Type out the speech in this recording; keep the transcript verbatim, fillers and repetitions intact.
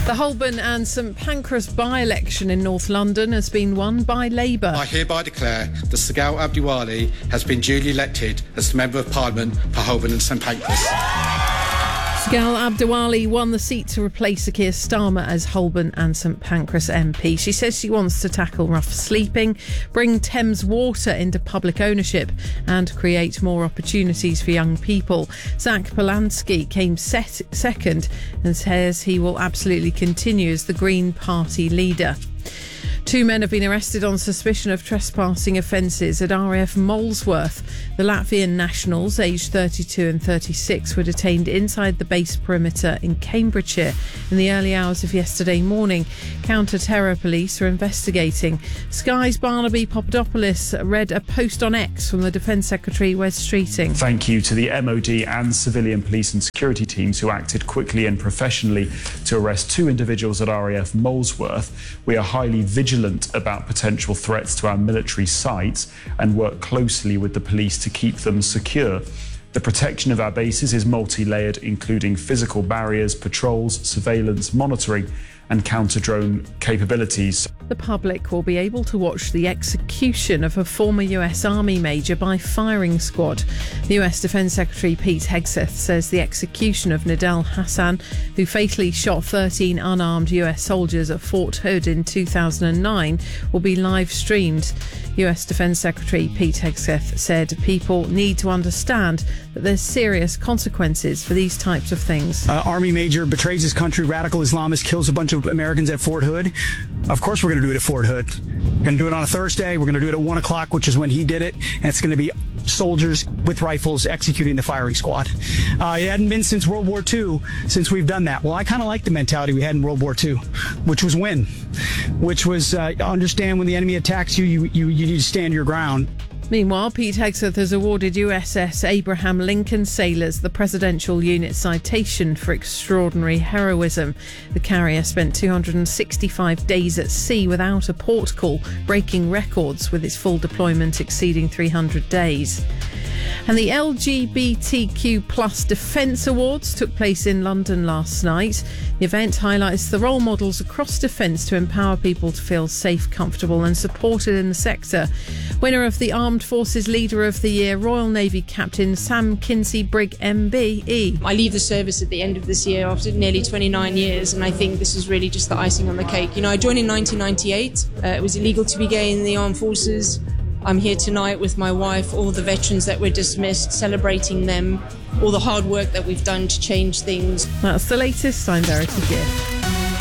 The Holborn and St Pancras by-election in North London has been won by Labour. I hereby declare that Sgal Abdiwali has been duly elected as the Member of Parliament for Holborn and St Pancras. Sgal Abdiwali won the seat to replace Sir Keir Starmer as Holborn and St Pancras M P. She says she wants to tackle rough sleeping, bring Thames Water into public ownership and create more opportunities for young people. Zach Polanski came set second and says he will absolutely continue as the Green Party leader. Two men have been arrested on suspicion of trespassing offences at R A F Molesworth. The Latvian nationals, aged thirty-two and thirty-six, were detained inside the base perimeter in Cambridgeshire in the early hours of yesterday morning. Counter-terror police are investigating. Sky's Barnaby Papadopoulos read a post on X from the Defence Secretary, Wes Streeting. Thank you to the M O D and civilian police and security teams who acted quickly and professionally to arrest two individuals at R A F Molesworth. We are highly vigilant about potential threats to our military sites and work closely with the police to keep them secure. The protection of our bases is multi-layered, including physical barriers, patrols, surveillance, monitoring and counter-drone capabilities. The public will be able to watch the execution of a former U S Army major by firing squad. The U S Defence Secretary Pete Hegseth says the execution of Nidal Hassan, who fatally shot thirteen unarmed U S soldiers at Fort Hood in two thousand nine, will be live streamed. U S Defence Secretary Pete Hegseth said people need to understand that there's serious consequences for these types of things. Uh, Army major betrays his country, radical Islamist kills a bunch of Americans at Fort Hood. Of course we're going to do it at Fort Hood. We're going to do it on a Thursday. We're going to do it at one o'clock, which is when he did it. And it's going to be soldiers with rifles executing the firing squad. Uh, it hadn't been since World War Two since we've done that. Well, I kind of like the mentality we had in World War Two, which was win, which was uh, understand when the enemy attacks you, you, you, you need to stand your ground. Meanwhile, Pete Hegseth has awarded U S S Abraham Lincoln sailors the Presidential Unit Citation for extraordinary heroism. The carrier spent two hundred sixty-five days at sea without a port call, breaking records with its full deployment exceeding three hundred days. And the L G B T Q plus Defence Awards took place in London last night. The event highlights the role models across defence to empower people to feel safe, comfortable and supported in the sector. Winner of the Armed Forces Leader of the Year, Royal Navy Captain Sam Kinsey Brigg M B E. I leave the service at the end of this year after nearly twenty-nine years, and I think this is really just the icing on the cake. You know, I joined in nineteen ninety-eight. Uh, it was illegal to be gay in the armed forces. I'm here tonight with my wife, all the veterans that were dismissed, celebrating them, all the hard work that we've done to change things. That's the latest. I'm Verity Gibb.